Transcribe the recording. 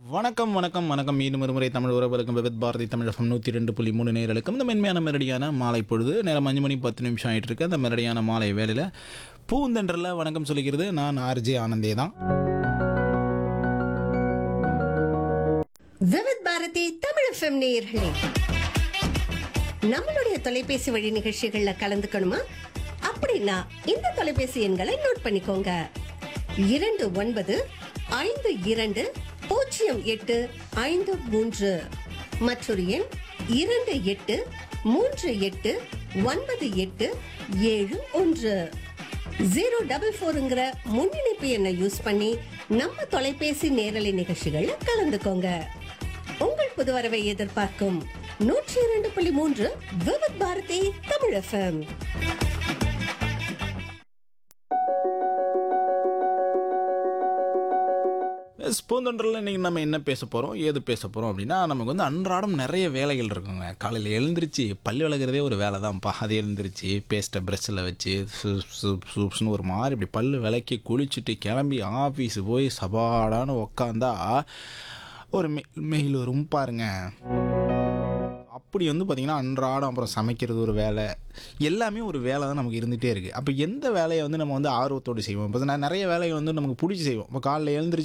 வணக்கம், வணக்கம், வணக்கம். மீண்டும் ஒரு முறை தமிழ் உறவுகளுக்கும் விவித் பாரதி தமிழ் எஃப்எம் 102.3 நேயர்களுக்கும் இந்த மென்மையான மெரடியான மாலை பொழுது நேரம் 5 மணி 10 நிமிஷம் ஆயிட்டு இருக்கு. அந்த மெரடியான மாலை வேளையில் பூந்தென்றல வணக்கம் சொல்லிக்கிறது நான் ஆர்ஜே ஆனந்தே தான். விவித் பாரதி தமிழ் எஃப்எம் நேயர்களே, நம்மளுடைய தொலைபேசி வழி நிகழ்ச்சிகள்ல கலந்துக்கணுமா? அப்படின்னா இந்த தொலைபேசி எண்களை நோட் பண்ணிக்கோங்க. 29520853 மற்றொரு எண் 28389891 044ங்கிற முன்னிணைப்பு எண்ணை யூஸ் பண்ணி நம்ம தொலைபேசி நேரலை நிகழ்ச்சிகள்ல கலந்துக்கோங்க. உங்கள் புது வரவை எதிர்பார்க்கும் 102.3 விவித் பாரதி தமிழ் எஃப்எம். பூந்தொன்றலில் இன்றைக்கி நம்ம என்ன பேச போகிறோம், ஏது பேச போகிறோம் அப்படின்னா, நமக்கு வந்து அன்றாடம் நிறைய வேலைகள் இருக்குங்க. காலையில் எழுந்திரிச்சு பல் விளக்குறதே ஒரு வேலை தான்ப்பா. அது எழுந்திரிச்சு பேஸ்ட்டை ப்ரெஷ்ஷில் வச்சு சூப்ஸ்னு ஒரு மாதிரி இப்படி பல் விளக்கி குளிச்சுட்டு கிளம்பி ஆஃபீஸு போய் சபாடான்னு உக்காந்தா ஒரு மெயில் வரும் பாருங்க. அப்படி வந்து பார்த்திங்கன்னா அன்றாடம் அப்புறம் சமைக்கிறது ஒரு வேலை, எல்லாமே ஒரு வேலை தான் நமக்கு இருந்துகிட்டே இருக்குது. அப்போ எந்த வேலையை வந்து நம்ம வந்து ஆர்வத்தோடு செய்வோம்? இப்போ நான் நிறைய வேலைகள் வந்து நமக்கு பிடிச்சி செய்வோம். இப்போ காலையில் எழுந்திரிச்சு